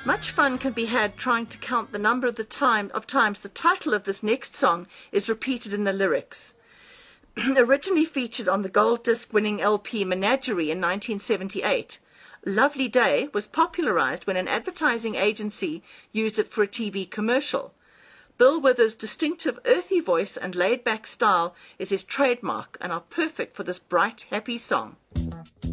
Much fun can be had trying to count the number of times the title of this next song is repeated in the lyrics. Originally featured on the gold disc winning LP Menagerie in 1978, Lovely Day was popularized when an advertising agency used it for a TV commercial. Bill Withers' distinctive earthy voice and laid-back style is his trademark and are perfect for this bright, happy song.